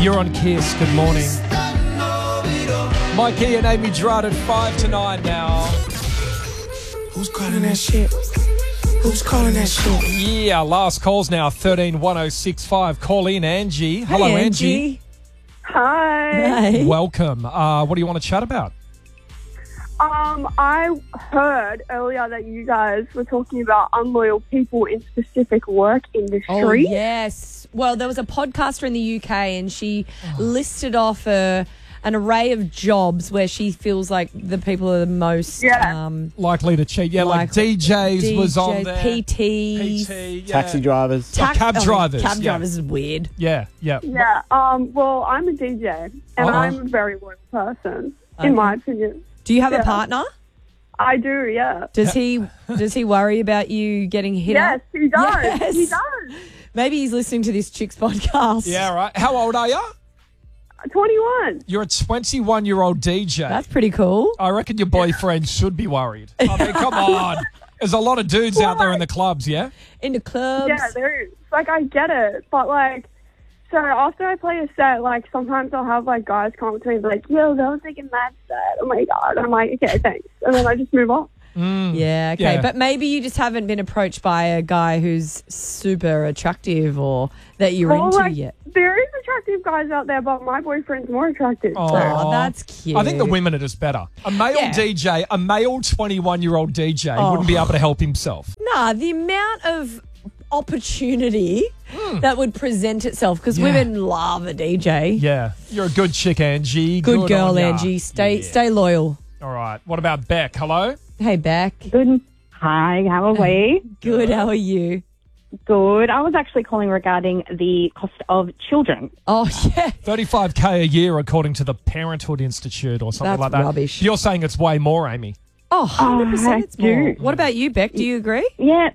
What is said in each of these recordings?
You're on Kiss. Good morning. Mikey and Amy Gerard at 5 to 9 now. Who's calling that shit? Who's calling that shit? Yeah, last call's now 131065. Call in, Angie. Hello, Hey, Angie. Hi. Hey. Welcome. What do you want to chat about? I heard earlier that you guys were talking about unloyal people in specific work industry. Oh, yes. Well, there was a podcaster in the UK and she listed off an array of jobs where she feels like the people are the most Likely to cheat. Yeah, like DJs was on there. PTs. PT, yeah. Taxi drivers. Cab drivers. Cab yeah. drivers is weird. Yeah. Yeah. Well, I'm a DJ and I'm a very loyal person, in my opinion. Do you have a partner? I do, yeah. Does he worry about you getting hit up? Yes, he does. Yes. He does. Maybe he's listening to this chick's podcast. Yeah, right. How old are you? 21. You're a 21-year-old DJ. That's pretty cool. I reckon your boyfriend should be worried. I mean, come on. There's a lot of dudes out there in the clubs, yeah? In the clubs. Yeah, there is. Like, I get it. But, like, so after I play a set, like, sometimes I'll have, like, guys come up to me and be like, yo, that was, like, a mad set. Oh, my God. I'm like, okay, thanks. And then I just move on. Yeah, okay. Yeah. But maybe you just haven't been approached by a guy who's super attractive or that you're into like, yet. There is attractive guys out there, but my boyfriend's more attractive. Oh. So. Oh, that's cute. I think the women are just better. A male DJ, a male 21-year-old DJ wouldn't be able to help himself. Nah, the amount of opportunity that would present itself because women love a DJ. Yeah. You're a good chick, Angie. Good girl, on ya. Angie. Stay loyal. All right. What about Beck? Hello? Hey, Beck. Good. Hi, how are we? Good. How are you? Good. I was actually calling regarding the cost of children. Oh, yeah. $35K a year, according to the Parenthood Institute or something That's like that. rubbish. You're saying it's way more, Amy. Oh, 100% it's more. do. What about you, Beck? Do you agree? Yeah,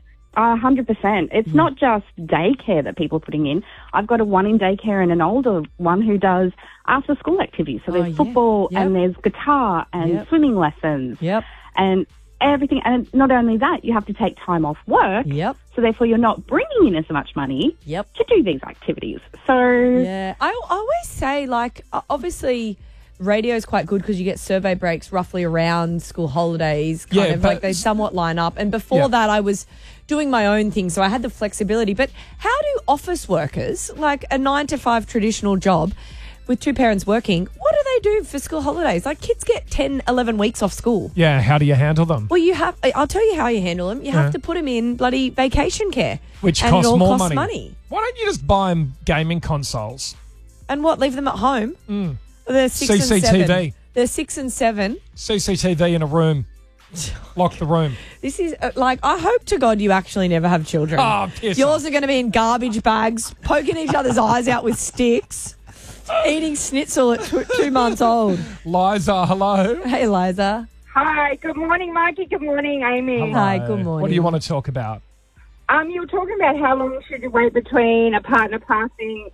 100%. It's not just daycare that people are putting in. I've got a one in daycare and an older one who does after school activities. So there's yeah. football Yep. and there's guitar and Yep. swimming lessons Yep. and everything. And not only that, you have to take time off work. Yep. So therefore you're not bringing in as much money Yep. to do these activities. So Yeah. I always say, like, obviously radio is quite good because you get survey breaks roughly around school holidays. Kind of but- like they somewhat line up. And before that, I was doing my own thing, so I had the flexibility. But how do office workers, like a 9 to 5 traditional job with two parents working, what do they do for school holidays? Like kids get 10, 11 weeks off school. Yeah, how do you handle them? Well, I'll tell you how you handle them. You have to put them in bloody vacation care. Which and costs it all more costs money. Why don't you just buy them gaming consoles? And what, leave them at home? They're 6 and 7. CCTV. They're 6 and 7. CCTV in a room. Lock the room. This is like, I hope to God you actually never have children. Oh, piss Yours off. are going to be in garbage bags, poking each other's eyes out with sticks, eating schnitzel at 2 months old. Liza, hello. Hey, Liza. Hi, good morning, Mikey. Good morning, Amy. Hi, good morning. What do you want to talk about? You were talking about how long should you wait between a partner passing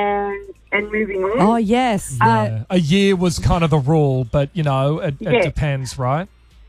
and moving on. Oh, yes. Yeah. A year was kind of the rule, but, you know, it depends, right?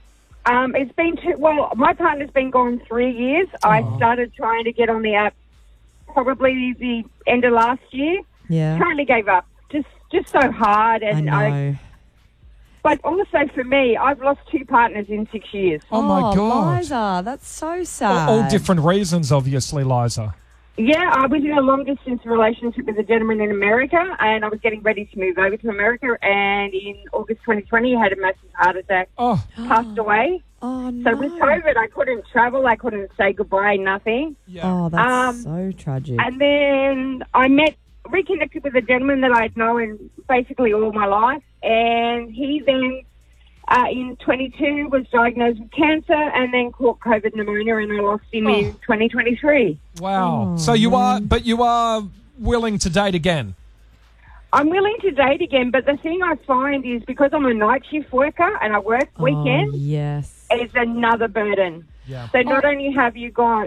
It's been my partner's been gone 3 years. I started trying to get on the app probably the end of last year. Yeah. Totally gave up. Just so hard. I And know. but also for me, I've lost 2 partners in 6 years. Oh, my God. Liza, that's so sad. All different reasons, obviously, Liza. Yeah, I was in a long-distance relationship with a gentleman in America, and I was getting ready to move over to America, and in August 2020, he had a massive heart attack, Oh, passed away. Oh, no. So with COVID, I couldn't travel, I couldn't say goodbye, nothing. yeah. Oh, that's so tragic. And then I reconnected with a gentleman that I'd known basically all my life, and he then, in 22, was diagnosed with cancer and then caught COVID pneumonia, and I lost him in 2023. Wow. So you are willing to date again? I'm willing to date again, but the thing I find is because I'm a night shift worker and I work weekends, yes. it's another burden. Yeah. So not only have you got...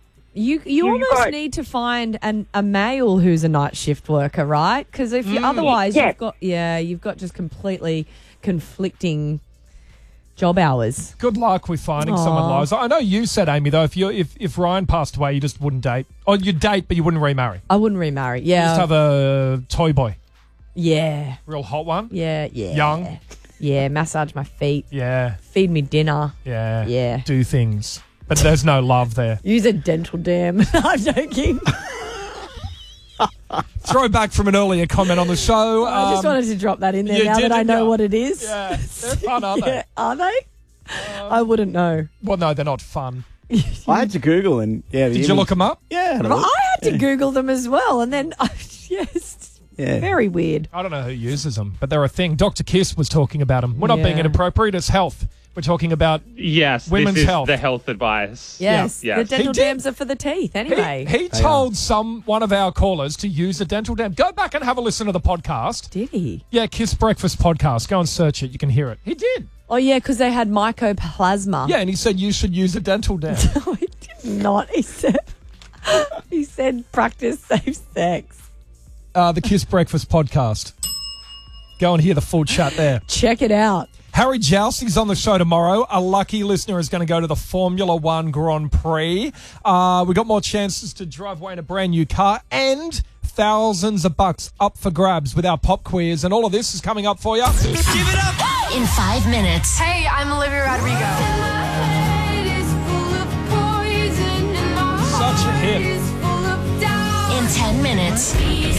You almost need to find a male who's a night shift worker, right? Because if you otherwise you've got just completely conflicting job hours. Good luck with finding someone, Liza. I know you said, Amy, though, if Ryan passed away, you just wouldn't date. Or you'd date, but you wouldn't remarry. I wouldn't remarry. You Yeah. just have a toy boy. Yeah. Real hot one? Yeah. Young? Yeah, massage my feet. Yeah. Feed me dinner. Yeah. Yeah. Do things. But there's no love there. Use a dental dam. I'm joking. Throwback from an earlier comment on the show. I just wanted to drop that in there you now did, that I didn't know you? what it is. Yeah. They're fun, aren't Yeah, they? are they? I wouldn't know. Well, no, they're not fun. I had to Google and Did you look them up? Yeah. But I had to Google them as well, and then yes, Yeah. very weird. I don't know who uses them, but they're a thing. Dr. Kiss was talking about them. We're not being Yeah. inappropriate. It's health. We're talking about Yes, women's this is health. the health advice. Yes, Yeah. the dental He did. dams are for the teeth. Anyway, He told one of our callers to use a dental dam. Go back and have a listen to the podcast. did he? Yeah, Kiss Breakfast podcast. Go and search it. You can hear it. He did. Oh yeah, because they had mycoplasma. Yeah, and he said you should use a dental dam. No, he did not. He said practice safe sex. The Kiss Breakfast podcast. Go and hear the full chat there. Check it out. Harry Jousting's on the show tomorrow. A lucky listener is going to go to the Formula One Grand Prix. We got more chances to drive away in a brand new car and thousands of bucks up for grabs with our pop quiz. And all of this is coming up for you. Give it up. In 5 minutes. Hey, I'm Olivia Rodrigo. Such a hit. In 10 minutes.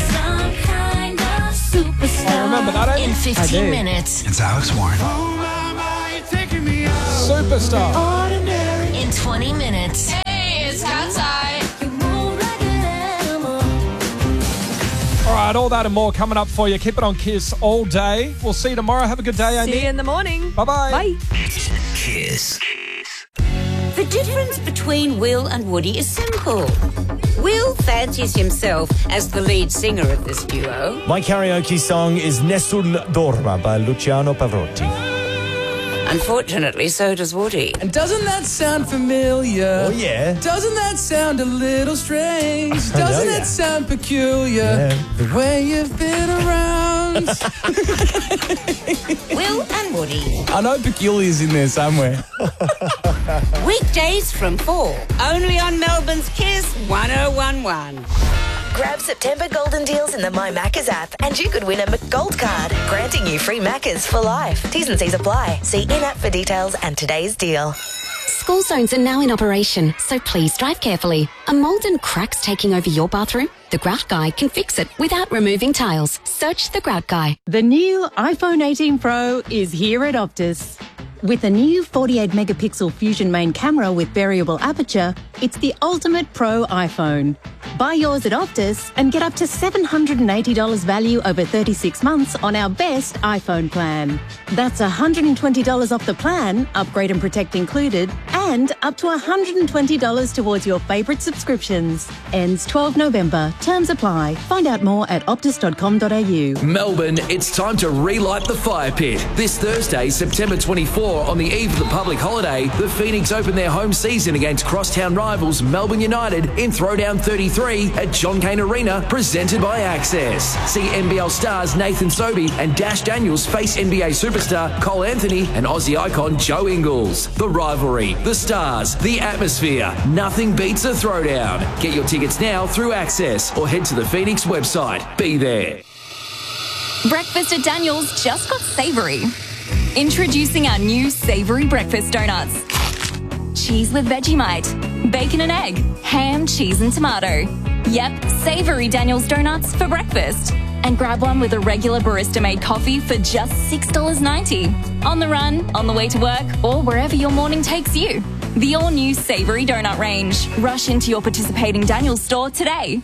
I remember that, eh? In 15 minutes. It's Alex Warren. Superstar. In 20 minutes. Hey, it's Cat's Eye. All right, all that and more coming up for you. Keep it on Kiss all day. We'll see you tomorrow. Have a good day, Amy. See you in the morning. Bye-bye. Bye. Kiss. The difference between Will and Woody is simple. Will fancies himself as the lead singer of this duo. My karaoke song is Nessun Dorma by Luciano Pavarotti. Unfortunately, so does Woody. And doesn't that sound familiar? Oh, yeah. Doesn't that sound a little strange? Doesn't yeah. that sound peculiar? Yeah. The way you've been around. Will and Woody. I know Peculiar's in there somewhere. Weekdays from 4. Only on Melbourne's Kiss 1011. Grab September golden deals in the My Maccas app and you could win a McGold card, granting you free Maccas for life. T's and C's apply. See in-app for details and today's deal. School zones are now in operation, so please drive carefully. Are mould and cracks taking over your bathroom? The Grout Guy can fix it without removing tiles. Search The Grout Guy. The new iPhone 18 Pro is here at Optus. With a new 48-megapixel Fusion main camera with variable aperture, it's the ultimate pro iPhone. Buy yours at Optus and get up to $780 value over 36 months on our best iPhone plan. That's $120 off the plan, upgrade and protect included, and up to $120 towards your favourite subscriptions. Ends 12 November. Terms apply. Find out more at optus.com.au. Melbourne, it's time to relight the fire pit. This Thursday, September 24, on the eve of the public holiday, the Phoenix open their home season against crosstown rivals Melbourne United in Throwdown 33 at John Cain Arena, presented by Access. See NBL stars Nathan Sobey and Dash Daniels face NBA superstar Cole Anthony and Aussie icon Joe Ingles. The rivalry, the stars, the atmosphere. Nothing beats a throwdown. Get your tickets now through Access or head to the Phoenix website. Be there. Breakfast at Daniel's just got savoury. Introducing our new savoury breakfast donuts. Cheese with Vegemite, bacon and egg, ham, cheese and tomato. Yep, savoury Daniel's donuts for breakfast. And grab one with a regular barista-made coffee for just $6.90. On the run, on the way to work, or wherever your morning takes you. The all-new savoury donut range. Rush into your participating Daniel's store today.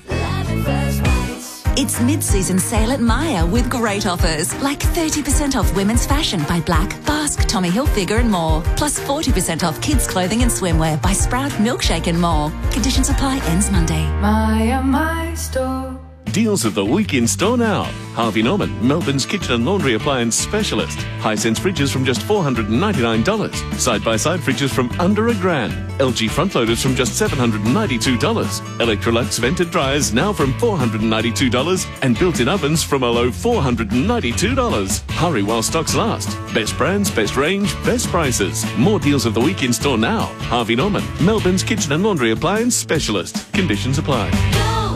It's mid-season sale at Myer with great offers, like 30% off women's fashion by Black, Basque, Tommy Hilfiger and more. Plus 40% off kids' clothing and swimwear by Sprout, Milkshake and more. Conditions apply, ends Monday. My store. Deals of the week in store now. Harvey Norman, Melbourne's kitchen and laundry appliance specialist. Hisense fridges from just $499. Side-by-side fridges from under $1,000. LG front loaders from just $792. Electrolux vented dryers now from $492. And built-in ovens from a low $492. Hurry while stocks last. Best brands, best range, best prices. More deals of the week in store now. Harvey Norman, Melbourne's kitchen and laundry appliance specialist. Conditions apply.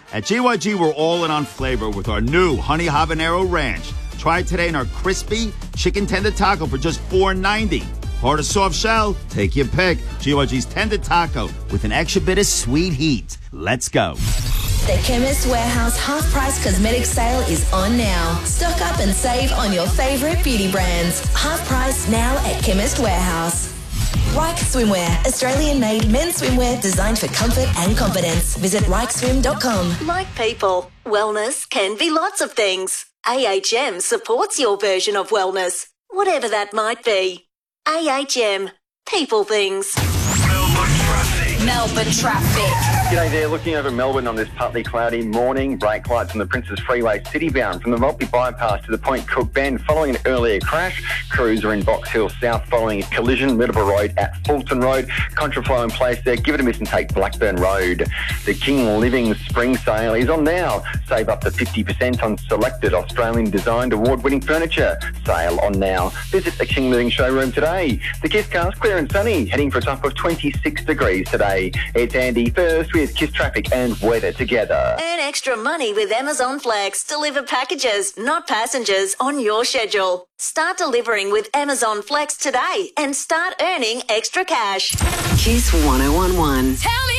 At GYG, we're all in on flavor with our new Honey Habanero Ranch. Try it today in our crispy chicken tender taco for just $4.90. Hard or soft shell, take your pick. GYG's tender taco with an extra bit of sweet heat. Let's go. The Chemist Warehouse half-price cosmetic sale is on now. Stock up and save on your favourite beauty brands. Half price now at Chemist Warehouse. Reich Swimwear, Australian-made men's swimwear designed for comfort and confidence. Visit reichswim.com. Like people, wellness can be lots of things. AHM supports your version of wellness, whatever that might be. AHM, people things. Melbourne traffic. G'day there, looking over Melbourne on this partly cloudy morning. Brake lights on the Princes Freeway city-bound from the Maltby bypass to the Point Cook Bend following an earlier crash. Crews are in Box Hill South following a collision. Middleborough Road at Fulton Road. Contraflow in place there. Give it a miss and take Blackburn Road. The King Living Spring Sale is on now. Save up to 50% on selected Australian-designed award-winning furniture. Sale on now. Visit the King Living showroom today. The Kiss car's clear and sunny, heading for a top of 26 degrees today. It's Andy first with Kiss Traffic and weather together. Earn extra money with Amazon Flex. Deliver packages, not passengers, on your schedule. Start delivering with Amazon Flex today and start earning extra cash. Kiss 1011. Tell me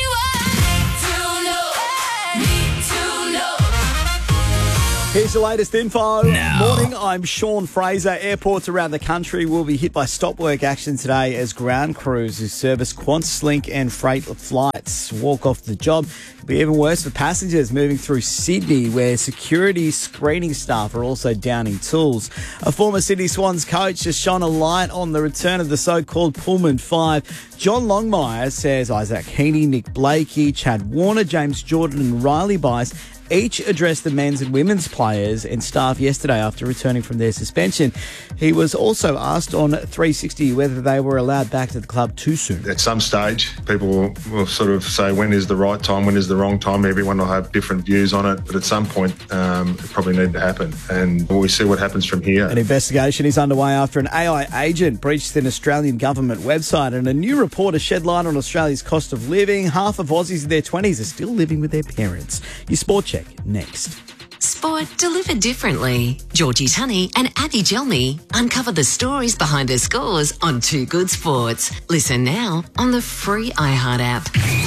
Here's the latest info. Morning, I'm Sean Fraser. Airports around the country will be hit by stop work action today as ground crews who service QantasLink and freight flights walk off the job. It'll be even worse for passengers moving through Sydney, where security screening staff are also downing tools. A former Sydney Swans coach has shone a light on the return of the so-called Pullman Five. John Longmire says Isaac Heaney, Nick Blakey, Chad Warner, James Jordan and Riley Bice each addressed the men's and women's players and staff yesterday after returning from their suspension. He was also asked on 360 whether they were allowed back to the club too soon. At some stage, people will sort of say when is the right time, when is the wrong time. Everyone will have different views on it, but at some point it probably need to happen, and we'll see what happens from here. An investigation is underway after an AI agent breached an Australian government website, and a new report has shed light on Australia's cost of living. Half of Aussies in their 20s are still living with their parents. Your sport check next. Sport delivered differently. Georgie Tunney and Abby Gelmy uncover the stories behind her scores on Too Good Sports. Listen now on the free iHeart app.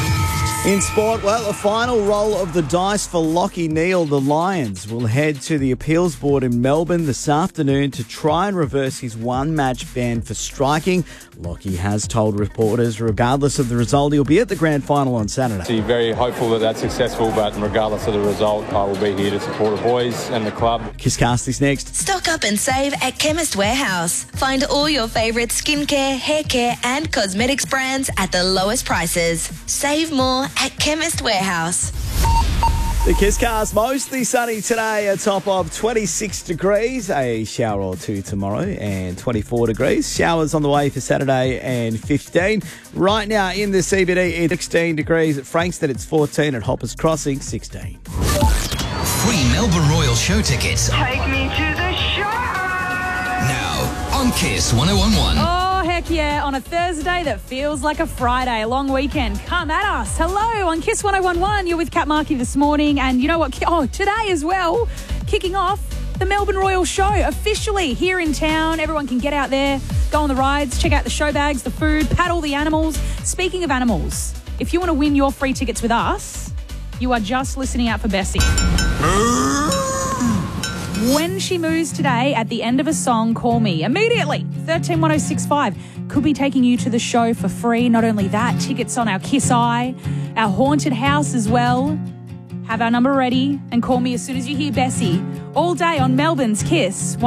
In sport, well, a final roll of the dice for Lachie Neale. The Lions will head to the appeals board in Melbourne this afternoon to try and reverse his one-match ban for striking. Lachie has told reporters, regardless of the result, he'll be at the grand final on Saturday. Very hopeful that that's successful, but regardless of the result, I will be here to support the boys and the club. Kisscast is next. Stock up and save at Chemist Warehouse. Find all your favourite skincare, hair care and cosmetics brands at the lowest prices. Save more at Chemist Warehouse. The Kisscast, mostly sunny today, a top of 26 degrees, a shower or two tomorrow, and 24 degrees. Showers on the way for Saturday and 15. Right now in the CBD, it's 16 degrees. At Frankston, it's 14. At Hoppers Crossing, 16. Free Melbourne Royal show tickets. Take me to the show. Now on Kiss 1011. Oh, heck yeah. On a Thursday that feels like a Friday, a long weekend. Come at us. Hello on Kiss 1011. You're with Kat Markey this morning. And you know what? Oh, today as well, kicking off the Melbourne Royal Show officially here in town. Everyone can get out there, go on the rides, check out the show bags, the food, pat all the animals. Speaking of animals, if you want to win your free tickets with us, you are just listening out for Bessie. When she moves today at the end of a song, call me immediately. 131065 could be taking you to the show for free. Not only that, tickets on our Kiss Eye, our haunted house as well. Have our number ready and call me as soon as you hear Bessie. All day on Melbourne's Kiss.